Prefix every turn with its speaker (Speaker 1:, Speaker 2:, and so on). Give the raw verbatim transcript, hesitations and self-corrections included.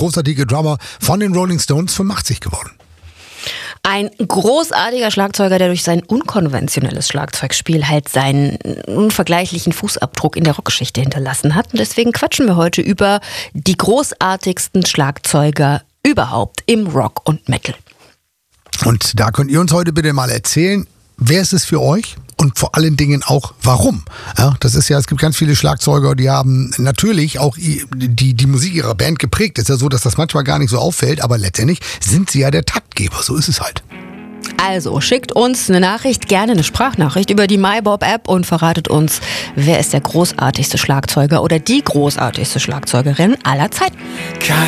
Speaker 1: großartige Drummer von den Rolling Stones, fünfundachtzig geworden.
Speaker 2: Ein großartiger Schlagzeuger, der durch sein unkonventionelles Schlagzeugspiel halt seinen unvergleichlichen Fußabdruck in der Rockgeschichte hinterlassen hat. Und deswegen quatschen wir heute über die großartigsten Schlagzeuger überhaupt im Rock und Metal.
Speaker 1: Und da könnt ihr uns heute bitte mal erzählen, wer ist es für euch? Und vor allen Dingen auch, warum? Ja, das ist ja, es gibt ganz viele Schlagzeuger, die haben natürlich auch die, die Musik ihrer Band geprägt. Es ist ja so, dass das manchmal gar nicht so auffällt, aber letztendlich sind sie ja der Taktgeber. So ist es halt.
Speaker 2: Also schickt uns eine Nachricht, gerne eine Sprachnachricht über die MyBob-App und verratet uns, wer ist der großartigste Schlagzeuger oder die großartigste Schlagzeugerin aller Zeiten.